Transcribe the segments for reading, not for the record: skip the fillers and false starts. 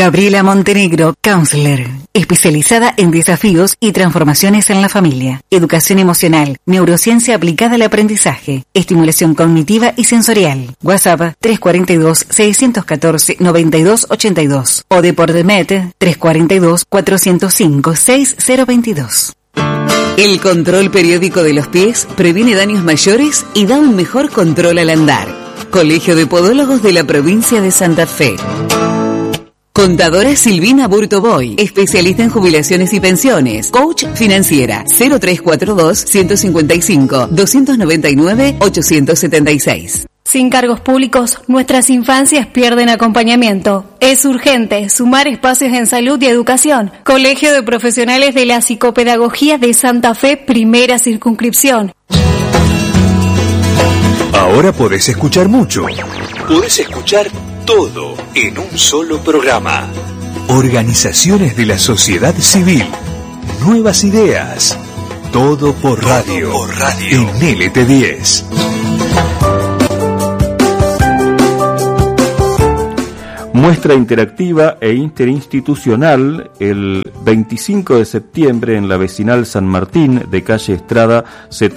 Gabriela Montenegro, counselor, especializada en desafíos y transformaciones en la familia, educación emocional, neurociencia aplicada al aprendizaje, estimulación cognitiva y sensorial. WhatsApp 342-614-9282 o Deportmed 342-405-6022. El control periódico de los pies previene daños mayores y da un mejor control al andar. Colegio de Podólogos de la provincia de Santa Fe. Contadora Silvina Burtoboy, especialista en jubilaciones y pensiones, coach financiera, 0342-155-299-876. Sin cargos públicos, nuestras infancias pierden acompañamiento. Es urgente sumar espacios en salud y educación. Colegio de Profesionales de la Psicopedagogía de Santa Fe, primera circunscripción. Ahora podés escuchar mucho. Podés escuchar todo en un solo programa. Organizaciones de la sociedad civil. Nuevas ideas. Todo por radio. En LT10. Muestra interactiva e interinstitucional el 25 de septiembre en la vecinal San Martín de calle Estrada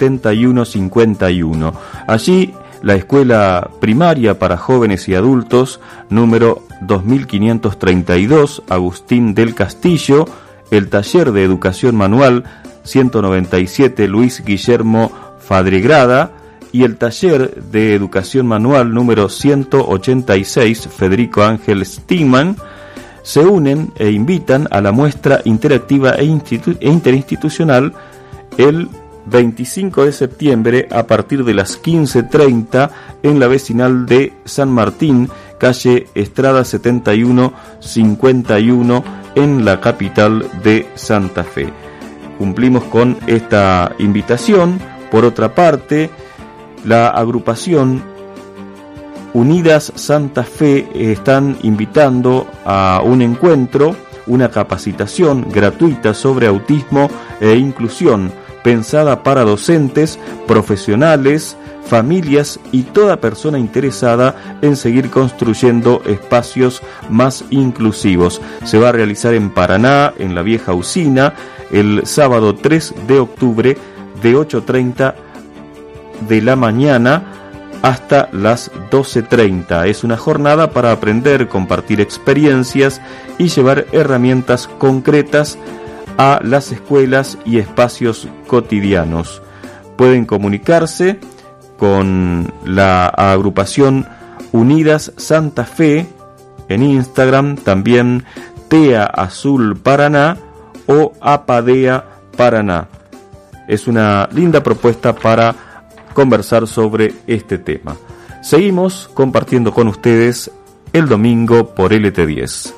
7151. Allí la escuela primaria para jóvenes y adultos número 2532 Agustín del Castillo, el taller de educación manual 197 Luis Guillermo Fadregrada y el taller de educación manual número 186 Federico Ángel Stigman se unen e invitan a la muestra interactiva e interinstitucional el 25 de septiembre a partir de las 15:30 en la vecinal de San Martín, calle Estrada 7151 en la capital de Santa Fe. Cumplimos con esta invitación. Por otra parte, la agrupación Unidas Santa Fe están invitando a un encuentro, una capacitación gratuita sobre autismo e inclusión, pensada para docentes, profesionales, familias y toda persona interesada en seguir construyendo espacios más inclusivos. Se va a realizar en Paraná, en la vieja usina, el sábado 3 de octubre de 8:30 de la mañana hasta las 12:30. Es una jornada para aprender, compartir experiencias y llevar herramientas concretas a las escuelas y espacios cotidianos. Pueden comunicarse con la agrupación Unidas Santa Fe en Instagram, también TEA Azul Paraná o APADEA Paraná. Es una linda propuesta para conversar sobre este tema. Seguimos compartiendo con ustedes el domingo por LT10.